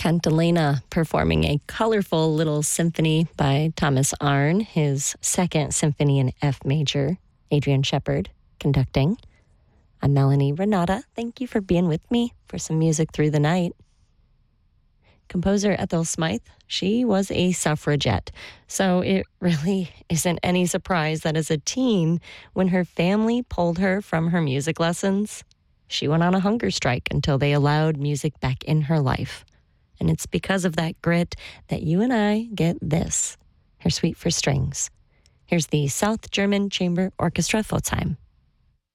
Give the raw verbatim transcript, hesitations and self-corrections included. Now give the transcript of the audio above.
Kent Elena performing a colorful little symphony by Thomas Arne, his second symphony in F major. Adrian Shepard conducting. I'm Melanie Renata. Thank you for being with me for some music through the night. Composer Ethel Smythe, she was a suffragette, so it really isn't any surprise that as a teen, when her family pulled her from her music lessons, she went on a hunger strike until they allowed music back in her life. And it's because of that grit that you and I get this, her Suite for Strings. Here's the South German Chamber Orchestra Pforzheim.